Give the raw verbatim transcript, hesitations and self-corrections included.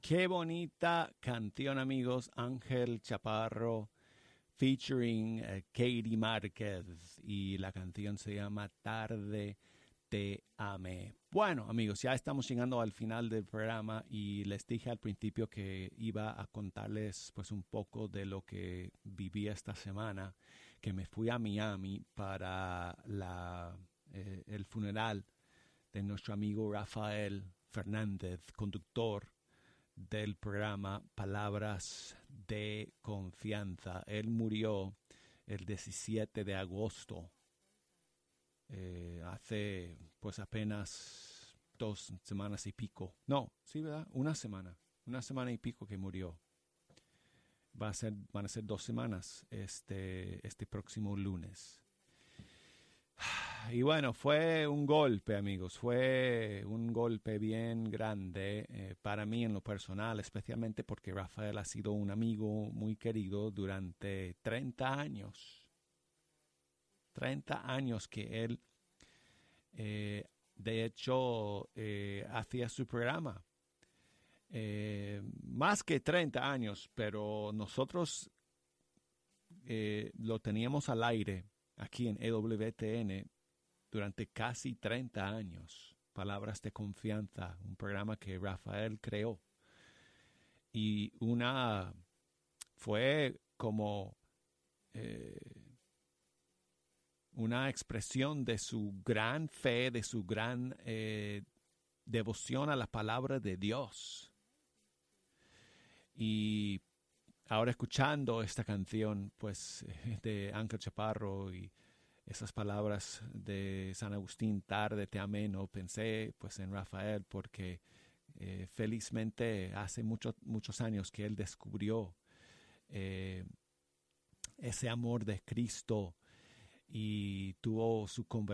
Qué bonita canción, amigos. Ángel Chaparro featuring eh, Katie Márquez, y la canción se llama Tarde te amé. Bueno, amigos, ya estamos llegando al final del programa y les dije al principio que iba a contarles pues un poco de lo que viví esta semana, que me fui a Miami para la, eh, el funeral de nuestro amigo Rafael Fernández, conductor del programa Palabras de Confianza. Él murió el diecisiete de agosto, eh, hace pues apenas dos semanas y pico. No, sí, ¿verdad? Una semana, una semana y pico que murió. Va a ser, van a ser dos semanas este, este próximo lunes. Y bueno, fue un golpe, amigos, fue un golpe bien grande eh, para mí en lo personal, especialmente porque Rafael ha sido un amigo muy querido durante treinta años. treinta años que él, eh, de hecho, eh, hacía su programa. Eh, más que treinta años, pero nosotros eh, lo teníamos al aire aquí en E W T N durante casi treinta años. Palabras de Confianza, un programa que Rafael creó. Y una fue como eh, una expresión de su gran fe, de su gran eh, devoción a la palabra de Dios. Y ahora escuchando esta canción, pues, de Ángel Chaparro y esas palabras de San Agustín, tarde te amé, no pensé pues en Rafael, porque eh, felizmente hace muchos muchos años que él descubrió eh, ese amor de Cristo y tuvo su conversión